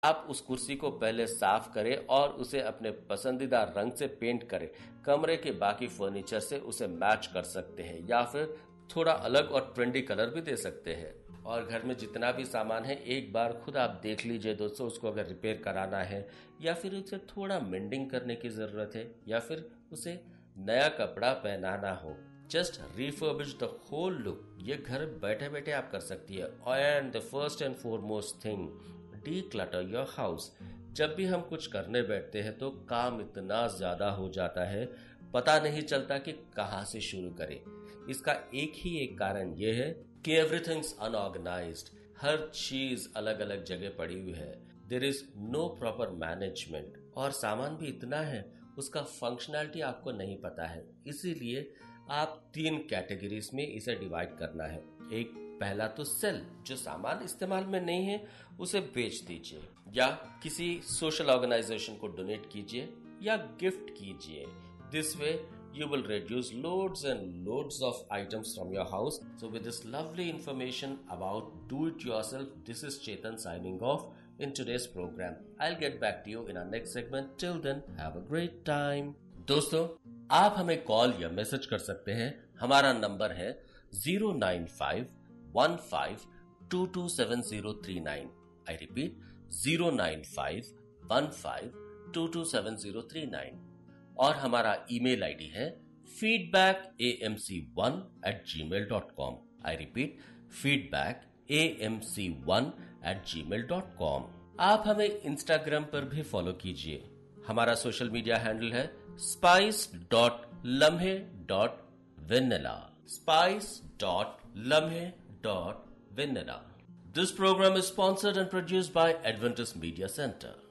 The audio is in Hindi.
आप उस कुर्सी को पहले साफ करें और उसे अपने पसंदीदा रंग से पेंट करें। कमरे के बाकी फर्नीचर से उसे मैच कर सकते हैं या फिर थोड़ा अलग और ट्रेंडी कलर भी दे सकते हैं। और घर में जितना भी सामान है एक बार खुद आप देख लीजिए दोस्तों, उसको अगर रिपेयर कराना है या फिर उसे थोड़ा मेंडिंग करने की जरूरत है या फिर उसे नया कपड़ा पहनाना हो। Just refurbish the whole look. ये घर बैठे बैठे आप कर सकती है। And the first and foremost thing, declutter your house. जब भी हम कुछ करने बैठते हैं तो काम इतना ज्यादा हो जाता है, पता नहीं चलता कि कहां से शुरू करें। इसका एक कारण यह है कि एवरीथिंग्स अनऑर्गेनाइज्ड। हर चीज अलग अलग जगह पड़ी हुई है। There is no proper management और सामान भी इतना है, उसका फंक्शनैलिटी आपको नहीं पता है। इसीलिए आप 3 कैटेगरीज में इसे डिवाइड करना है। एक पहला तो सेल, जो सामान इस्तेमाल में नहीं है उसे बेच दीजिए या किसी सोशल ऑर्गेनाइजेशन को डोनेट कीजिए या गिफ्ट कीजिए। This way you will reduce loads and loads of items from your house. So with this lovely information about do it yourself, this is Chetan signing off in today's program. I'll get back to you in our next segment. Till then, have a great time. दोस्तों, आप हमें कॉल या मैसेज कर सकते हैं। हमारा नंबर है 09515227039। I repeat 09515227039। और हमारा ईमेल आईडी है feedbackAMC1@gmail.com। I repeat feedbackAMC1@gmail.com। आप हमें इंस्टाग्राम पर भी फॉलो कीजिए। हमारा सोशल मीडिया हैंडल है spice.lamhe.vanilla। spice.lamhe.vanilla। This program is sponsored and produced by Adventist Media Center.